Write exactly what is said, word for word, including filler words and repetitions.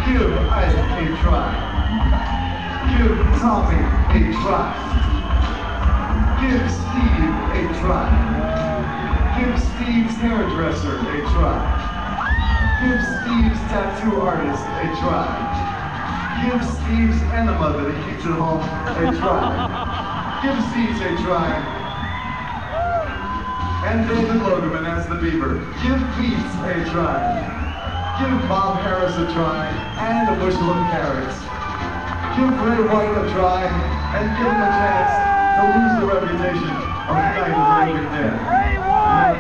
Give Ike a try. Give Tommy a try. Give Steve a try. Give Steve's hairdresser a try. Give Steve's tattoo artist a try. Give Steve's enema that he keeps at home a try. Give Steve's a try. And David Loderman as the Beaver. Give Beats a try. Give Bob Harris a try and a bushel of carrots. Give Ray White a try and give him a chance to lose the reputation of the night of the living dead.